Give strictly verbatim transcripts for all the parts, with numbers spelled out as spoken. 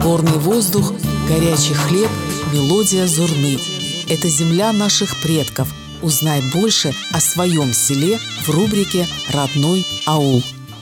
Горный воздух, горячий хлеб, мелодия зурны. Это земля наших предков. Узнай больше о своем селе в рубрике «Родной аул».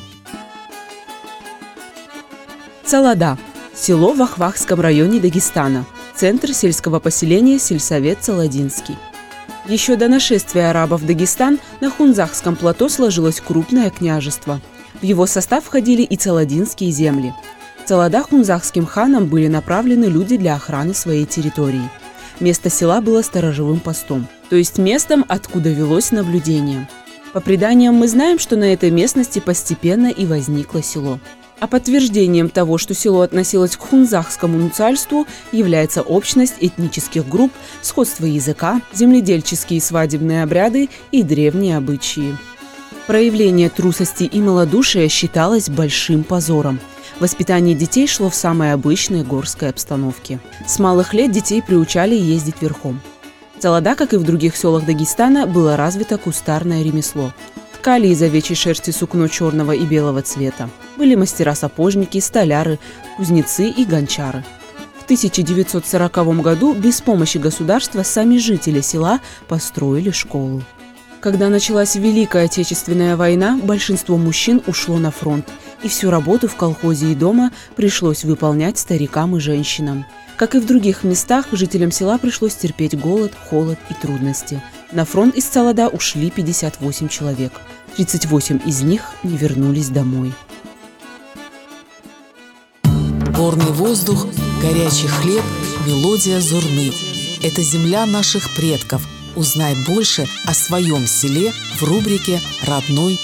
Цалада – село в Ахвахском районе Дагестана, центр сельского поселения сельсовет Цаладинский. Еще до нашествия арабов в Дагестан на Хунзахском плато сложилось крупное княжество. В его состав входили и цаладинские земли. В Цалада хунзахским ханом были направлены люди для охраны своей территории. Место села было сторожевым постом, то есть местом, откуда велось наблюдение. По преданиям мы знаем, что на этой местности постепенно и возникло село. А подтверждением того, что село относилось к хунзахскому нуцальству, является общность этнических групп, сходство языка, земледельческие свадебные обряды и древние обычаи. Проявление трусости и малодушия считалось большим позором. Воспитание детей шло в самой обычной горской обстановке. С малых лет детей приучали ездить верхом. В Цалада, как и в других селах Дагестана, было развито кустарное ремесло. Ткали из овечьей шерсти сукно черного и белого цвета. Были мастера-сапожники, столяры, кузнецы и гончары. В тысяча девятьсот сороковом году без помощи государства сами жители села построили школу. Когда началась Великая Отечественная война, большинство мужчин ушло на фронт, и всю работу в колхозе и дома пришлось выполнять старикам и женщинам. Как и в других местах, жителям села пришлось терпеть голод, холод и трудности. На фронт из Цалада ушли пятьдесят восемь человек. тридцать восемь из них не вернулись домой. Горный воздух, горячий хлеб, мелодия зурны. Это земля наших предков. Узнай больше о своем селе в рубрике «Родной